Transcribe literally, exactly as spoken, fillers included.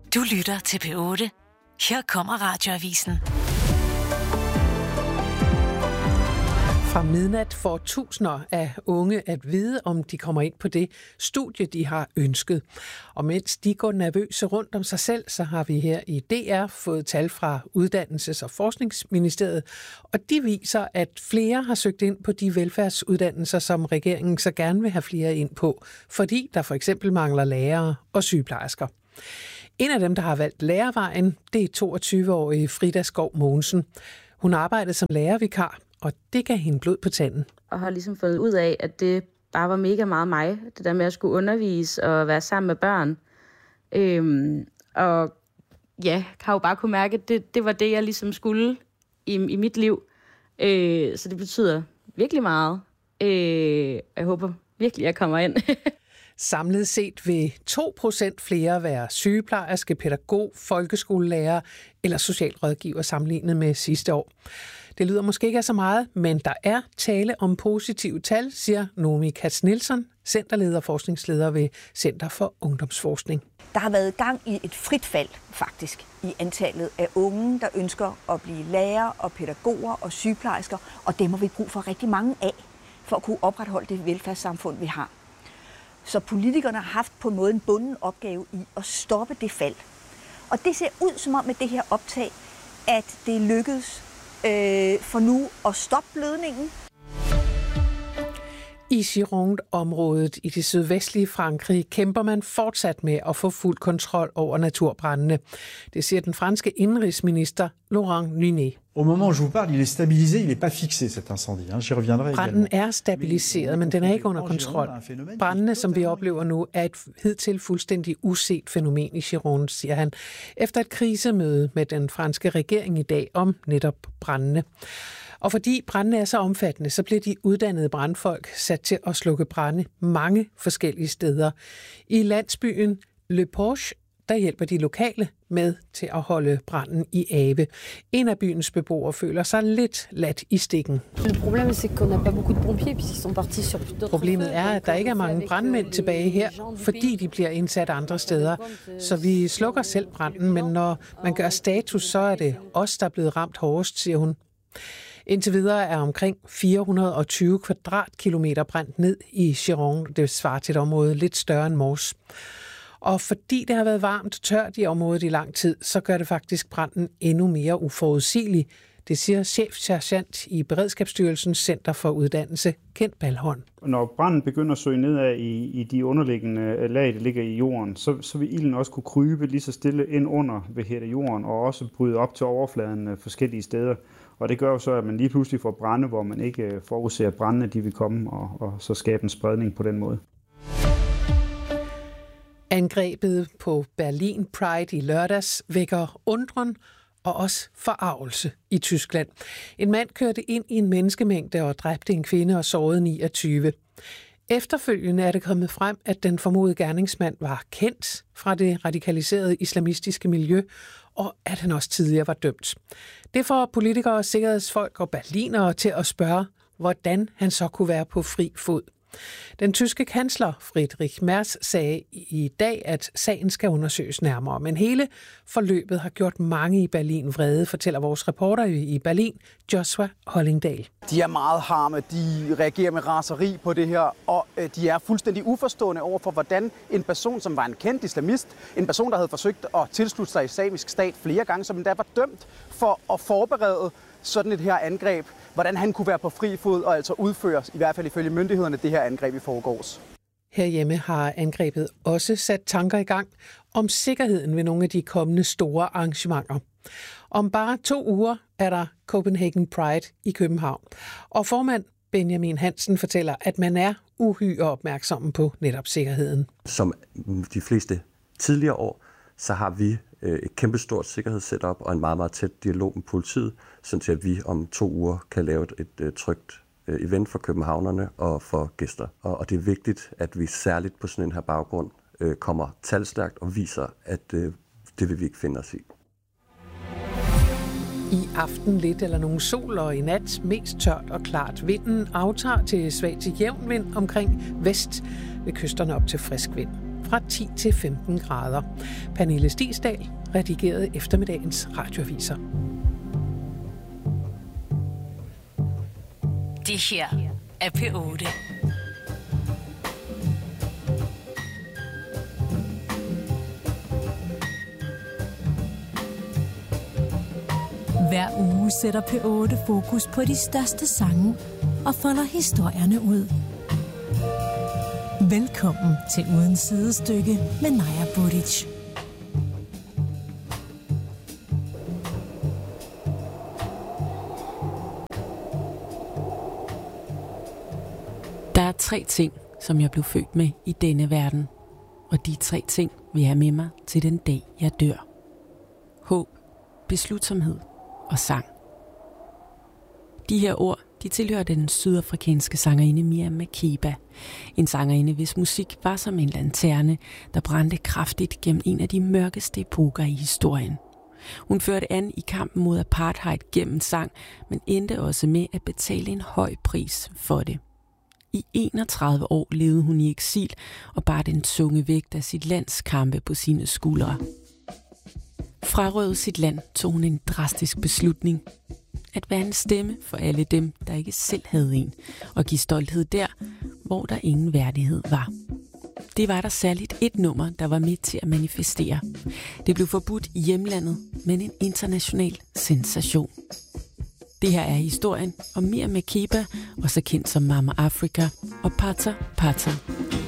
Du lytter til P otte. Her kommer Radioavisen. Fra midnat får tusinder af unge at vide, om de kommer ind på det studie, de har ønsket. Og mens de går nervøse rundt om sig selv, så har vi her i D R fået tal fra Uddannelses- og Forskningsministeriet, og de viser, at flere har søgt ind på de velfærdsuddannelser, som regeringen så gerne vil have flere ind på, fordi der for eksempel mangler lærere og sygeplejersker. En af dem, der har valgt lærervejen, det er toogtyve-årige Frida Skov Mogensen. Hun arbejdede som lærervikar, og det gav hende blod på tanden. Og har ligesom fundet ud af, at det bare var mega meget mig. Det der med at skulle undervise og være sammen med børn. Øhm, og ja, har jo bare kunne mærke, at det, det var det, jeg ligesom skulle i, i mit liv. Øh, så det betyder virkelig meget. Øh, jeg håber virkelig, jeg kommer ind. Samlet set vil to procent flere være sygeplejerske, pædagog, folkeskolelærer eller socialrådgiver sammenlignet med sidste år. Det lyder måske ikke af så meget, men der er tale om positive tal, siger Nomi Katz-Nielsen, centerleder og forskningsleder ved Center for Ungdomsforskning. Der har været gang i et frit fald faktisk i antallet af unge, der ønsker at blive lærer og pædagoger og sygeplejersker, og dem har vi brug for rigtig mange af, for at kunne opretholde det velfærdssamfund, vi har. Så politikerne har haft på en måde en bunden opgave i at stoppe det fald. Og det ser ud som om med det her optag, at det lykkedes øh, for nu at stoppe blødningen. I Gironde-området i det sydvestlige Frankrig kæmper man fortsat med at få fuld kontrol over naturbrandene. Det siger den franske indenrigsminister Laurent Nunez. Au moment où je vous parle, il est stabilisé, il est pas fixé cet incendie. J'y reviendrai. Branden er stabiliseret, men den er ikke under kontrol. Brandene, som vi oplever nu, er et hidtil fuldstændig uset fænomen i Gironde, siger han, efter et krisemøde med den franske regering i dag om netop brandene. Og fordi brandene er så omfattende, så bliver de uddannede brandfolk sat til at slukke brande mange forskellige steder. I landsbyen Le Porche, der hjælper de lokale med til at holde branden i ave. En af byens beboere føler sig lidt ladt i stikken. Problemet er, at der ikke er mange brandmænd tilbage her, fordi de bliver indsat andre steder. Så vi slukker selv branden, men når man gør status, så er det os, der er blevet ramt hårdest, siger hun. Indtil videre er omkring fire hundrede og tyve kvadratkilometer brændt ned i Gironde. Det svarer til et område lidt større end Mors. Og fordi det har været varmt og tørt i området i lang tid, så gør det faktisk branden endnu mere uforudsigelig. Det siger chefsergeant i Beredskabsstyrelsens Center for Uddannelse, Kent Balholm. Når branden begynder at søge nedad i, i de underliggende lag, der ligger i jorden, så, så vil ilden også kunne krybe lige så stille ind under ved hætte jorden og også bryde op til overfladen forskellige steder. Og det gør jo så, at man lige pludselig får brande, hvor man ikke forudser, at brandene de vil komme og, og så skabe en spredning på den måde. Angrebet på Berlin Pride i lørdags vækker undren og også forargelse i Tyskland. En mand kørte ind i en menneskemængde og dræbte en kvinde og sårede niogtyve. Efterfølgende er det kommet frem, at den formodede gerningsmand var kendt fra det radikaliserede islamistiske miljø, og at han også tidligere var dømt. Det får politikere, sikkerhedsfolk og berlinere til at spørge, hvordan han så kunne være på fri fod. Den tyske kansler Friedrich Merz sagde i dag, at sagen skal undersøges nærmere, men hele forløbet har gjort mange i Berlin vrede, fortæller vores reporter i Berlin, Joshua Hollingdal. De er meget harme, de reagerer med raseri på det her, og de er fuldstændig uforstående over for, hvordan en person, som var en kendt islamist, en person, der havde forsøgt at tilslutte sig Islamisk Stat flere gange, som endda var dømt for at forberede sådan et her angreb, hvordan han kunne være på fri fod og altså udføre, i hvert fald ifølge myndighederne, det her angreb i forgårs. Herhjemme har angrebet også sat tanker i gang om sikkerheden ved nogle af de kommende store arrangementer. Om bare to uger er der Copenhagen Pride i København. Og formand Benjamin Hansen fortæller, at man er uhyre opmærksom på netop sikkerheden. Som de fleste tidligere år, så har vi et kæmpestort sikkerhedssetup og en meget, meget tæt dialog med politiet, sådan at vi om to uger kan lave et, et trygt event for københavnerne og for gæster. Og det er vigtigt, at vi særligt på sådan en her baggrund kommer talstærkt og viser, at det vil vi ikke finde os i. I aften lidt eller nogen sol, og i nat mest tørt og klart. Vinden aftager til svag til jævn vind omkring vest ved kysterne op til frisk vind. fra ti til femten grader. Pernille Stigsdal redigerede eftermiddagens radioaviser. Det her er P otte. Hver uge sætter P otte fokus på de største sange og folder historierne ud. Velkommen til Uden Sidestykke med Naja Budic. Der er tre ting, som jeg blev født med i denne verden. Og de tre ting vil jeg have med mig til den dag, jeg dør. Håb, beslutsomhed og sang. De her ord, de tilhører den sydafrikanske sangerinde Miriam Makeba. En sangerinde, hvis musik var som en lanterne, der brændte kraftigt gennem en af de mørkeste epoker i historien. Hun førte an i kampen mod apartheid gennem sang, men endte også med at betale en høj pris for det. I enogtredive år levede hun i eksil og bar den tunge vægt af sit lands kampe på sine skuldre. Frarøvet sit land tog hun en drastisk beslutning. At være en stemme for alle dem, der ikke selv havde en, og give stolthed der, hvor der ingen værdighed var. Det var der særligt et nummer, der var med til at manifestere. Det blev forbudt i hjemlandet, men en international sensation. Det her er historien om Miriam Makeba, også kendt som Mama Africa, og Pata Pata